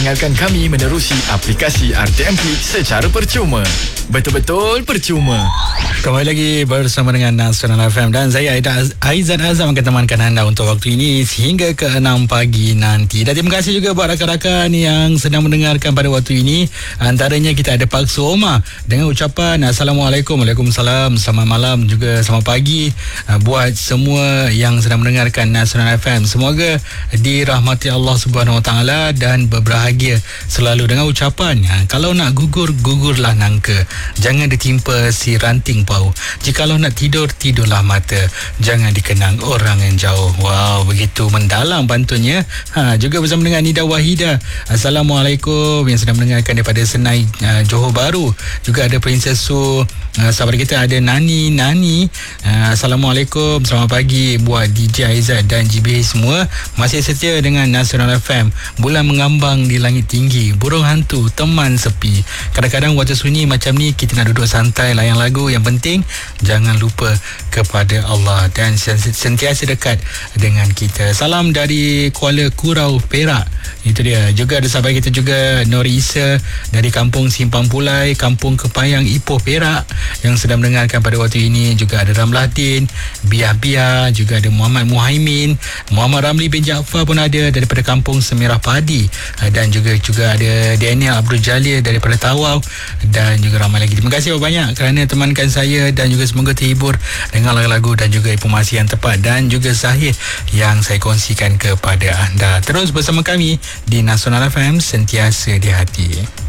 mendengarkan kami menerusi aplikasi RTM Play secara percuma. Betul-betul percuma. Kembali lagi bersama dengan Nasional FM dan saya Aizat Azam akan temankan anda untuk waktu ini sehingga ke 6 pagi nanti. Dan terima kasih juga buat rakan-rakan yang sedang mendengarkan pada waktu ini. Antaranya kita ada Pak Suoma dengan ucapan Assalamualaikum, Waalaikumsalam, selamat malam juga selamat pagi buat semua yang sedang mendengarkan Nasional FM. Semoga dirahmati Allah Subhanahu Wa Taala dan berbahagia selalu dengan ucapan kalau nak gugur, gugurlah nangka. Jangan ditimpa si ranting pau. Jikalau nak tidur, tidurlah mata. Jangan dikenang orang yang jauh. Wow, begitu mendalam pantunnya. Juga bersama dengan Nida Wahida. Assalamualaikum yang sedang mendengarkan daripada Senai, Johor Bahru. Juga ada Princess Su. Sahabat kita ada Nani. Assalamualaikum, selamat pagi buat DJ Aizat dan GB semua. Masih setia dengan Nasional FM. Bulan mengambang di langit tinggi, burung hantu teman sepi. Kadang-kadang waktu sunyi macam ni kita nak duduk santai layan lagu. Yang penting jangan lupa kepada Allah dan sentiasa dekat dengan kita. Salam dari Kuala Kurau, Perak. Itu dia. Juga ada sahabat kita juga Nori Isa dari Kampung Simpang Pulai, Kampung Kepayang, Ipoh, Perak yang sedang mendengarkan pada waktu ini. Juga ada Ramlahdin, Biah, juga ada Muhammad Muhaimin, Muhammad Ramli bin Jaafar pun ada daripada Kampung Semirah Padi, dan juga ada Daniel Abdul Jalil daripada Tawau dan juga ramai lagi. Terima kasih banyak kerana temankan saya dan juga semoga terhibur dengan lagu-lagu dan juga informasi yang tepat dan juga sahih yang saya kongsikan kepada anda. Terus bersama kami di Nasional FM, sentiasa di hati.